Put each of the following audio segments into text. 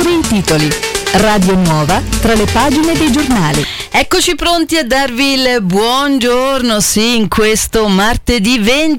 Scopri i titoli. Radio Nuova tra le pagine dei giornali. Eccoci pronti a darvi il buongiorno, sì, in questo martedì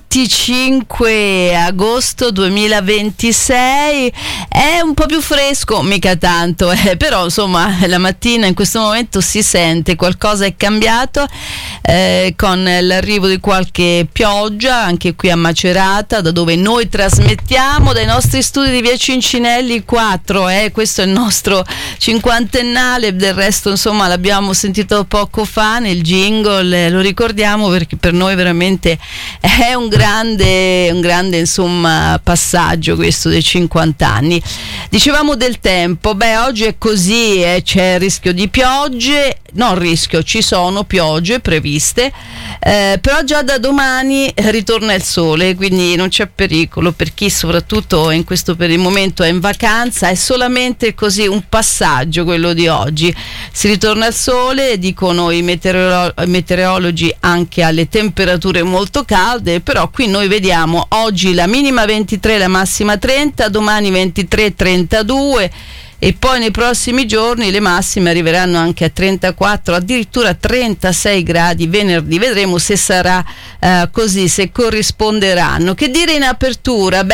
25 agosto 2026. È un po' più fresco, mica tanto, però insomma la mattina in questo momento si sente qualcosa è cambiato, con l'arrivo di qualche pioggia anche qui a Macerata, da dove noi trasmettiamo, dai nostri studi di via Cincinelli 4. Questo è il nostro cinquantennale, del resto insomma l'abbiamo sentito poco fa nel jingle, lo ricordiamo perché per noi veramente è un grande insomma passaggio questo dei 50 anni. Dicevamo del tempo, oggi è così, c'è il rischio di piogge, non rischio, ci sono piogge previste, però già da domani ritorna il sole, quindi non c'è pericolo per chi soprattutto per il momento è in vacanza. È solamente così un passaggio quello di oggi, si ritorna al sole, dicono i meteorologi, anche alle temperature molto calde, però qui noi vediamo oggi la minima 23, la massima 30, domani 23, 32 e poi nei prossimi giorni le massime arriveranno anche a 34, addirittura 36 gradi venerdì. Vedremo se sarà così, se corrisponderanno. Che dire in apertura?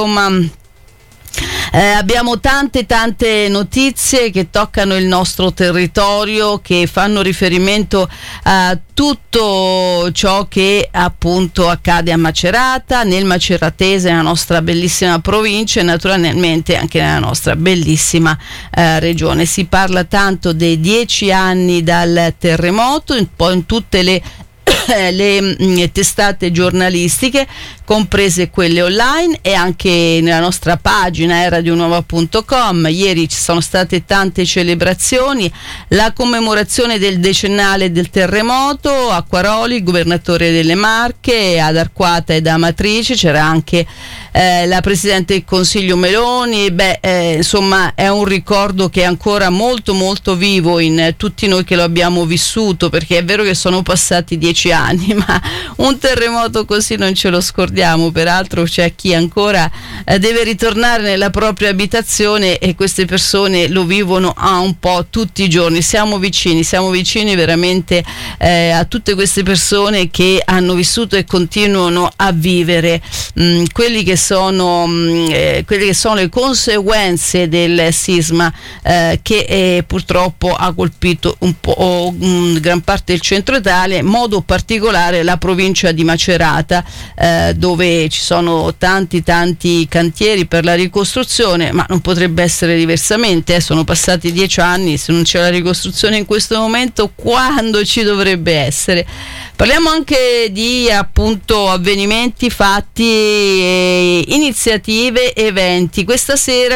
Abbiamo tante notizie che toccano il nostro territorio, che fanno riferimento a tutto ciò che appunto accade a Macerata, nel maceratese, nella nostra bellissima provincia e naturalmente anche nella nostra bellissima regione. Si parla tanto dei 10 anni dal terremoto, poi in tutte le testate giornalistiche, comprese quelle online, e anche nella nostra pagina radionuova.com. Ieri ci sono state tante celebrazioni, la commemorazione del decennale del terremoto a Quaroli, il governatore delle Marche, ad Arquata ed Amatrice, c'era anche la Presidente del Consiglio Meloni. Insomma è un ricordo che è ancora molto molto vivo in tutti noi che lo abbiamo vissuto, perché è vero che sono passati 10 anni, ma un terremoto così non ce lo scordiamo. Peraltro c'è chi ancora deve ritornare nella propria abitazione, e queste persone lo vivono un po' tutti i giorni. Siamo vicini veramente a tutte queste persone che hanno vissuto e continuano a vivere quelle che sono le conseguenze del sisma che purtroppo ha colpito un po' gran parte del centro Italia, in modo particolare la provincia di Macerata, dove ci sono tanti cantieri per la ricostruzione, ma non potrebbe essere diversamente. Sono passati 10 anni, se non c'è la ricostruzione in questo momento, quando ci dovrebbe essere? Parliamo anche di appunto avvenimenti, fatti, iniziative, eventi. Questa sera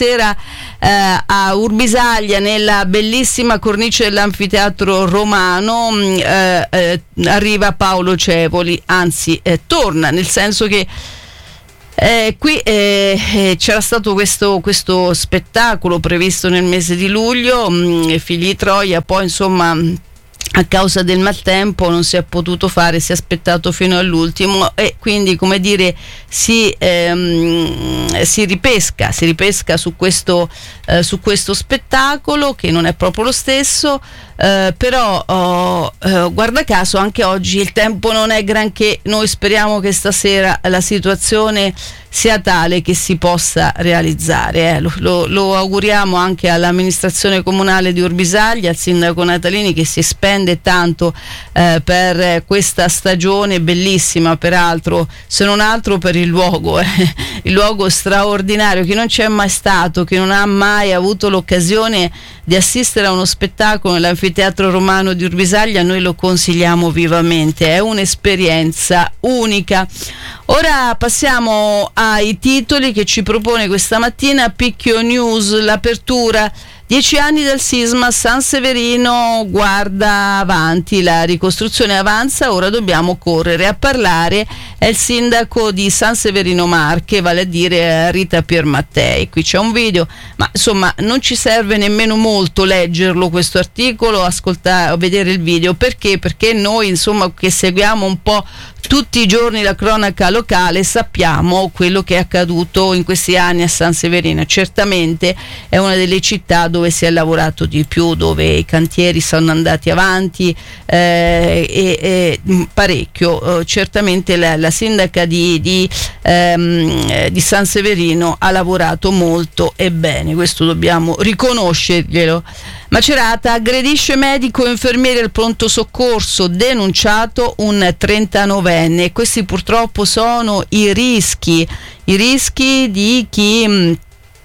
a Urbisaglia, nella bellissima cornice dell'anfiteatro romano, arriva Paolo Cevoli, anzi torna, nel senso che qui c'era stato questo spettacolo previsto nel mese di luglio, Figli di Troia, poi insomma a causa del maltempo non si è potuto fare, si è aspettato fino all'ultimo, e quindi, come dire, si ripesca su questo spettacolo, che non è proprio lo stesso, però guarda caso anche oggi il tempo non è granché. Noi speriamo che stasera la situazione sia tale che si possa realizzare. Lo auguriamo anche all'amministrazione comunale di Urbisaglia, al sindaco Natalini, che si spende tanto per questa stagione bellissima, peraltro, se non altro per il luogo straordinario. Chi non c'è mai stato, chi non ha mai avuto l'occasione di assistere a uno spettacolo nell'anfiteatro romano di Urbisaglia, noi lo consigliamo vivamente, è un'esperienza unica. Ora passiamo ai titoli che ci propone questa mattina Picchio News. L'apertura: 10 anni dal sisma, San Severino guarda avanti, la ricostruzione avanza, ora dobbiamo correre. A parlare è il sindaco di San Severino Marche, vale a dire Rita Piermattei. Qui c'è un video, ma insomma non ci serve nemmeno molto leggerlo questo articolo, ascoltare o vedere il video, perché noi insomma che seguiamo un po' tutti i giorni la cronaca locale sappiamo quello che è accaduto in questi anni a San Severino. Certamente è una delle città dove si è lavorato di più, dove i cantieri sono andati avanti parecchio. Certamente la sindaca di San Severino ha lavorato molto e bene, questo dobbiamo riconoscerglielo. Macerata aggredisce medico e infermiere al pronto soccorso, denunciato un 39enne. Questi purtroppo sono i rischi di chi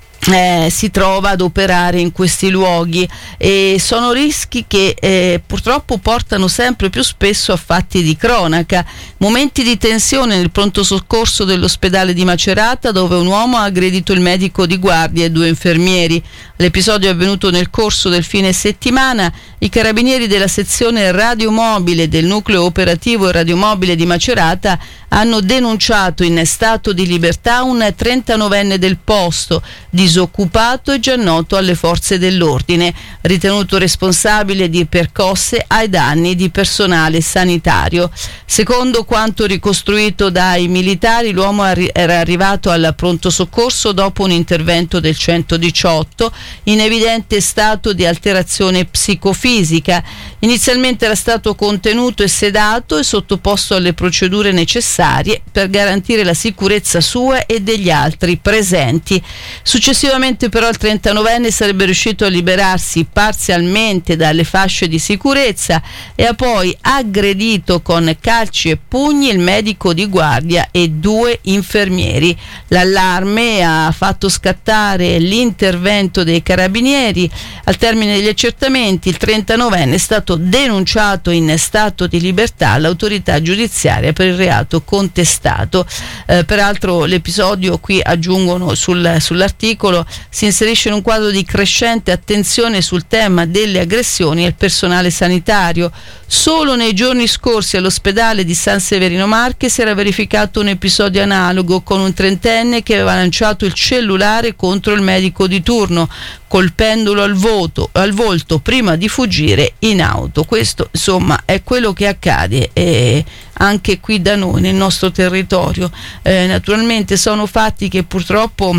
si trova ad operare in questi luoghi, e sono rischi che purtroppo portano sempre più spesso a fatti di cronaca. Momenti di tensione nel pronto soccorso dell'ospedale di Macerata, dove un uomo ha aggredito il medico di guardia e 2 infermieri. L'episodio è avvenuto nel corso del fine settimana. I carabinieri della sezione radiomobile del nucleo operativo radiomobile di Macerata hanno denunciato in stato di libertà un 39enne del posto, disoccupato e già noto alle forze dell'ordine, ritenuto responsabile di percosse ai danni di personale sanitario. Secondo quanto ricostruito dai militari, l'uomo era arrivato al pronto soccorso dopo un intervento del 118 in evidente stato di alterazione psicofisica. Inizialmente era stato contenuto e sedato e sottoposto alle procedure necessarie per garantire la sicurezza sua e degli altri presenti. Successivamente però il 39enne sarebbe riuscito a liberarsi parzialmente dalle fasce di sicurezza e ha poi aggredito con calci e pugni il medico di guardia e 2 infermieri. L'allarme ha fatto scattare l'intervento dei carabinieri. Al termine degli accertamenti il 39enne è stato denunciato in stato di libertà all'autorità giudiziaria per il reato contestato. Peraltro l'episodio, qui aggiungono sull'articolo, si inserisce in un quadro di crescente attenzione sul tema delle aggressioni al personale sanitario. Solo nei giorni scorsi all'ospedale di San Severino Marche si era verificato un episodio analogo con un 30enne che aveva lanciato il cellulare contro il medico di turno, colpendolo al volto prima di fuggire in auto. Questo insomma è quello che accade anche qui da noi nel nostro territorio. Naturalmente sono fatti che purtroppo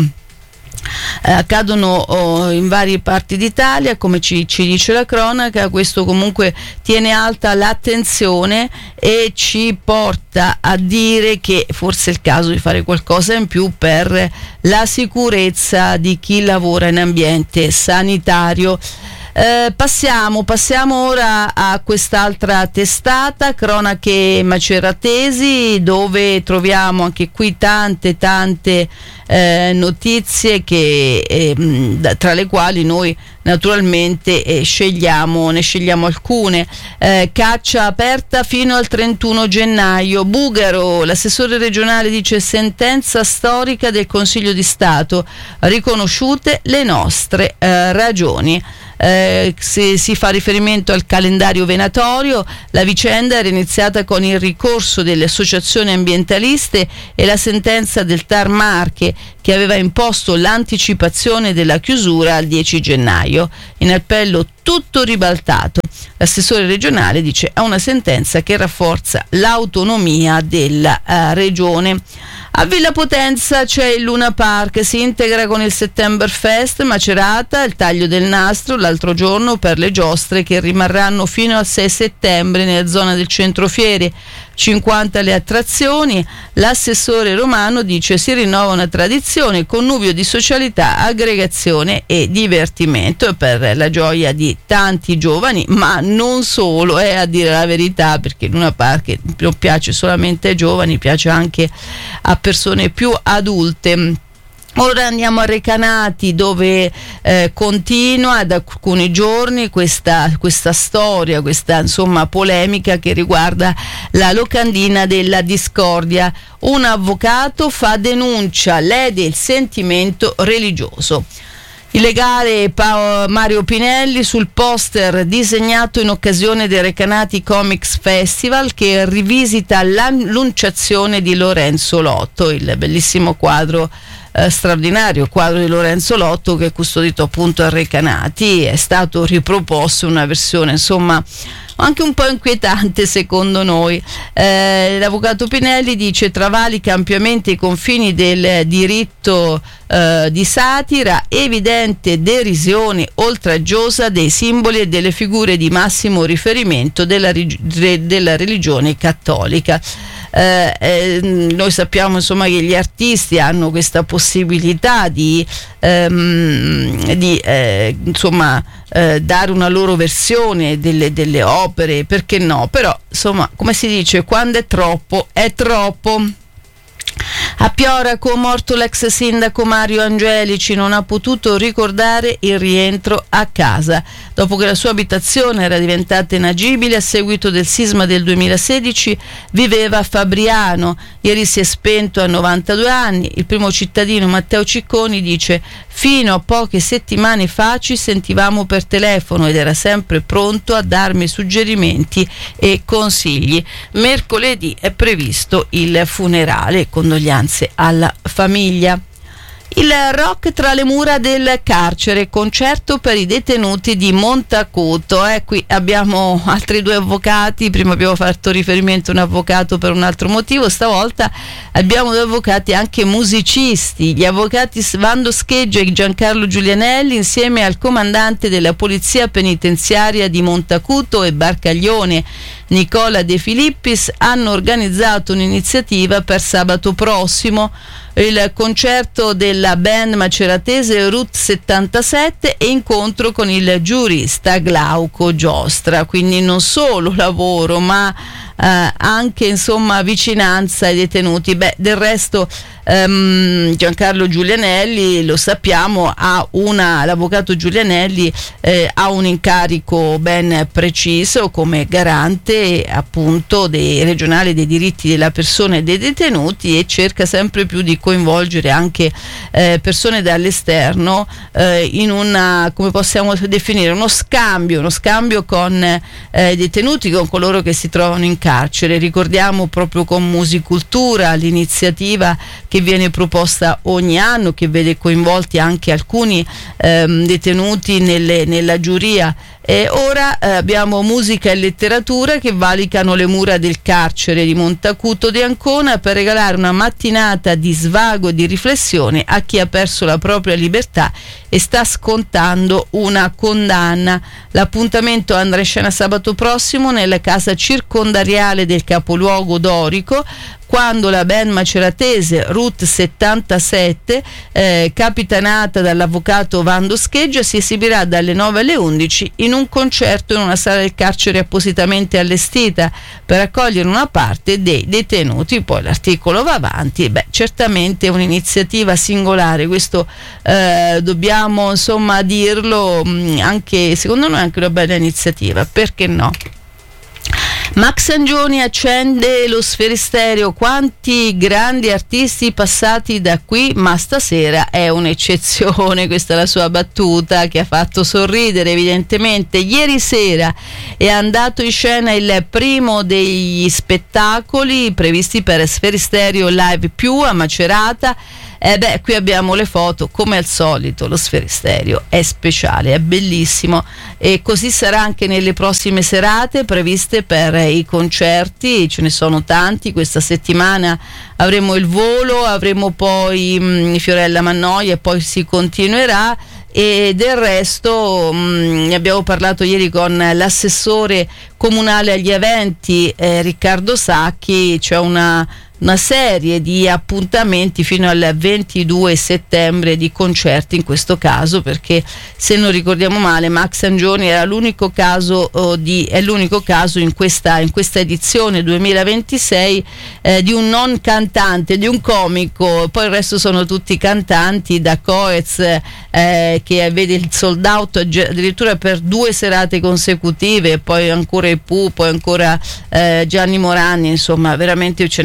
accadono in varie parti d'Italia, come ci dice la cronaca. Questo comunque tiene alta l'attenzione e ci porta a dire che forse è il caso di fare qualcosa in più per la sicurezza di chi lavora in ambiente sanitario. Passiamo ora a quest'altra testata, Cronache Maceratesi, dove troviamo anche qui tante notizie che tra le quali noi naturalmente ne scegliamo alcune. Caccia aperta fino al 31 gennaio. Bugaro, l'assessore regionale dice: sentenza storica del Consiglio di Stato, riconosciute le nostre ragioni. Si fa riferimento al calendario venatorio. La vicenda era iniziata con il ricorso delle associazioni ambientaliste e la sentenza del TAR Marche, che aveva imposto l'anticipazione della chiusura al 10 gennaio. In appello tutto ribaltato. L'assessore regionale dice: è una sentenza che rafforza l'autonomia della regione. A Villa Potenza c'è il Luna Park, si integra con il Settemberfest Macerata, il taglio del nastro l'altro giorno per le giostre che rimarranno fino al 6 settembre nella zona del centro fiere. 50 le attrazioni. L'assessore Romano dice: si rinnova una tradizione, connubio di socialità, aggregazione e divertimento, per la gioia di tanti giovani, ma non solo, a dire la verità, perché Luna Park non piace solamente ai giovani, piace anche a persone più adulte. Ora andiamo a Recanati, dove continua da alcuni giorni questa storia, questa insomma polemica che riguarda la locandina della discordia. Un avvocato fa denuncia, lede il sentimento religioso. Il legale Mario Pinelli sul poster disegnato in occasione del Recanati Comics Festival, che rivisita l'Annunciazione di Lorenzo Lotto, il bellissimo quadro, straordinario quadro di Lorenzo Lotto, che è custodito appunto a Recanati. È stato riproposto in una versione insomma anche un po' inquietante secondo noi. L'avvocato Pinelli dice: travalica ampiamente i confini del diritto di satira, evidente derisione oltraggiosa dei simboli e delle figure di massimo riferimento della religione cattolica. Noi sappiamo insomma che gli artisti hanno questa possibilità di dare una loro versione delle opere, perché no? Però insomma, come si dice, quando è troppo è troppo. A Pioraco, morto l'ex sindaco Mario Angelici, non ha potuto ricordare il rientro a casa. Dopo che la sua abitazione era diventata inagibile a seguito del sisma del 2016, viveva a Fabriano. Ieri si è spento a 92 anni. Il primo cittadino Matteo Cicconi dice: fino a poche settimane fa ci sentivamo per telefono ed era sempre pronto a darmi suggerimenti e consigli. Mercoledì è previsto il funerale, condoglianze alla famiglia. Il rock tra le mura del carcere, concerto per i detenuti di Montacuto. Qui abbiamo altri due avvocati, prima abbiamo fatto riferimento a un avvocato per un altro motivo, stavolta abbiamo due avvocati anche musicisti, gli avvocati Vando Scheggia e Giancarlo Giulianelli, insieme al comandante della polizia penitenziaria di Montacuto e Barcaglione, Nicola De Filippis, hanno organizzato un'iniziativa per sabato prossimo, il concerto della band maceratese Route 77 e incontro con il giurista Glauco Giostra. Quindi non solo lavoro, ma anche insomma vicinanza ai detenuti. Del resto Giancarlo Giulianelli, lo sappiamo, l'avvocato Giulianelli ha un incarico ben preciso come garante appunto regionale dei diritti della persona e dei detenuti, e cerca sempre più di coinvolgere anche persone dall'esterno in come possiamo definire, uno scambio con i detenuti, con coloro che si trovano in carcere. Ricordiamo proprio con Musicultura l'iniziativa che viene proposta ogni anno, che vede coinvolti anche alcuni detenuti nella giuria. E ora abbiamo Musica e Letteratura che valicano le mura del carcere di Montacuto di Ancona per regalare una mattinata di svago e di riflessione a chi ha perso la propria libertà e sta scontando una condanna. L'appuntamento andrà in scena sabato prossimo nella casa circondariale del capoluogo dorico, quando la band maceratese Route 77, capitanata dall'avvocato Vando Scheggia, si esibirà dalle 9 alle 11 in un concerto in una sala del carcere appositamente allestita per accogliere una parte dei detenuti. Poi l'articolo va avanti. Certamente è un'iniziativa singolare, questo dobbiamo insomma dirlo, anche secondo noi è anche una bella iniziativa, perché no? Max Angioni accende lo Sferistereo. Quanti grandi artisti passati da qui, ma stasera è un'eccezione. Questa è la sua battuta che ha fatto sorridere evidentemente. Ieri sera è andato in scena il primo degli spettacoli previsti per Sferistereo Live Più a Macerata. Qui abbiamo le foto, come al solito lo Sferistereo è speciale, è bellissimo, e così sarà anche nelle prossime serate previste per i concerti. Ce ne sono tanti, questa settimana avremo il Volo, avremo poi Fiorella Mannoia e poi si continuerà. E del resto ne abbiamo parlato ieri con l'assessore comunale agli eventi Riccardo Sacchi. C'è una serie di appuntamenti fino al 22 settembre di concerti, in questo caso, perché se non ricordiamo male Max Angioni è l'unico caso in questa edizione 2026 di un non cantante, di un comico. Poi il resto sono tutti cantanti, da Coez che vede il sold out addirittura per 2 serate consecutive, poi ancora i Pooh, poi ancora Gianni Morandi, insomma veramente ce n'è per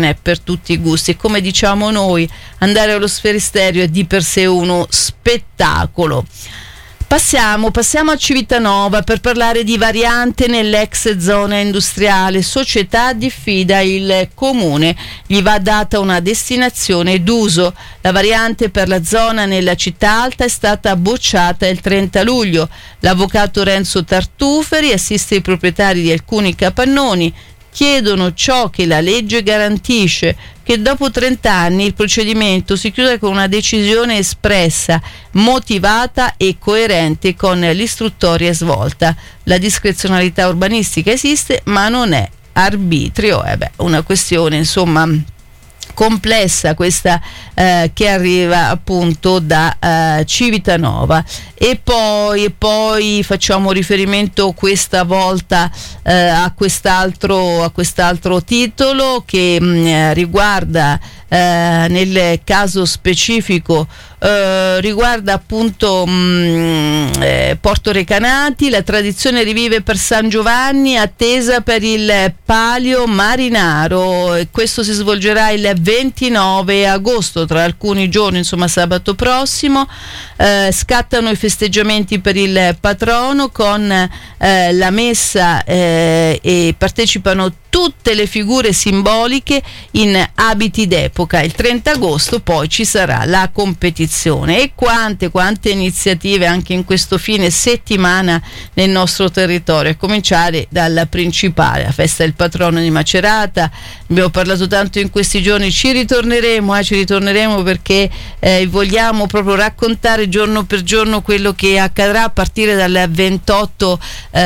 tutti i gusti. E come diciamo noi, andare allo Sferisterio è di per sé uno spettacolo. Passiamo a Civitanova per parlare di variante nell'ex zona industriale. Società diffida il comune, gli va data una destinazione d'uso. La variante per la zona nella città alta è stata bocciata il 30 luglio. L'avvocato Renzo Tartuferi assiste i proprietari di alcuni capannoni, chiedono ciò che la legge garantisce, che dopo 30 anni il procedimento si chiuda con una decisione espressa, motivata e coerente con l'istruttoria svolta. La discrezionalità urbanistica esiste, ma non è arbitrio. Una questione insomma complessa questa che arriva appunto da Civitanova. E poi facciamo riferimento questa volta a quest'altro titolo che riguarda nel caso specifico riguarda appunto Porto Recanati. La tradizione rivive per San Giovanni, attesa per il Palio Marinaro, e questo si svolgerà il 29 agosto, tra alcuni giorni, insomma sabato prossimo. Scattano i festeggiamenti per il patrono con la messa e partecipano tutte le figure simboliche in abiti d'epoca. Il 30 agosto poi ci sarà la competizione. E quante iniziative anche in questo fine settimana nel nostro territorio, a cominciare dalla principale, la festa del patrono di Macerata. Abbiamo parlato tanto in questi giorni, ci ritorneremo perché vogliamo proprio raccontare giorno per giorno quello che accadrà a partire dal 28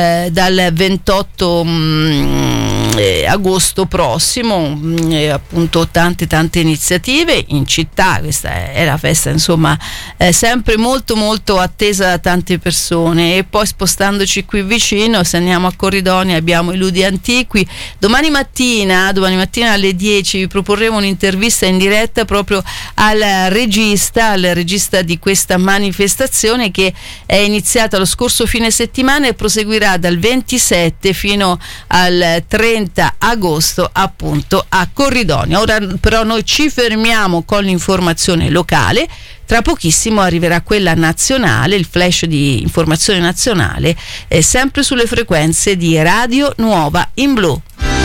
agosto prossimo. Appunto tante iniziative in città. Questa è la festa insomma sempre molto attesa da tante persone. E poi spostandoci qui vicino, se andiamo a Corridonia, abbiamo i Ludi Antiqui. Domani mattina alle 10 vi proporremo un'intervista in diretta proprio al regista di questa manifestazione, che è iniziata lo scorso fine settimana e proseguirà dal 27 fino al 30 agosto appunto a Corridonia. Ora però noi ci fermiamo con l'informazione locale. Tra pochissimo arriverà quella nazionale, il flash di informazione nazionale, sempre sulle frequenze di Radio Nuova in Blu.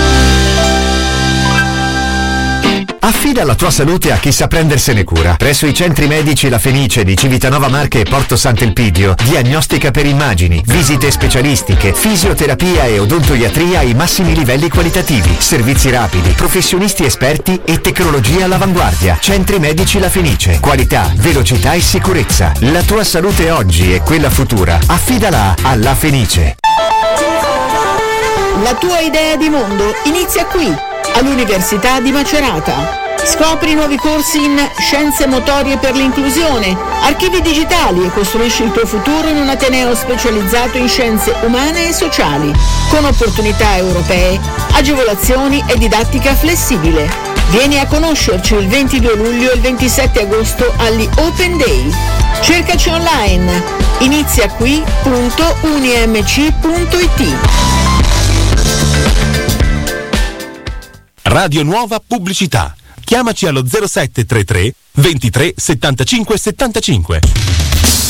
Affida la tua salute a chi sa prendersene cura. Presso i centri medici La Fenice di Civitanova Marche e Porto Sant'Elpidio, diagnostica per immagini, visite specialistiche, fisioterapia e odontoiatria ai massimi livelli qualitativi, servizi rapidi, professionisti esperti e tecnologia all'avanguardia. Centri medici La Fenice, qualità, velocità e sicurezza. La tua salute oggi e quella futura, affidala a La Fenice. La tua idea di mondo inizia qui, all'Università di Macerata. Scopri nuovi corsi in Scienze Motorie per l'Inclusione, Archivi Digitali e costruisci il tuo futuro in un ateneo specializzato in scienze umane e sociali, con opportunità europee, agevolazioni e didattica flessibile. Vieni a conoscerci il 22 luglio e il 27 agosto agli Open Day. Cercaci online, iniziaqui.unimc.it. Radio Nuova Pubblicità. Chiamaci allo 0733 23 75 75.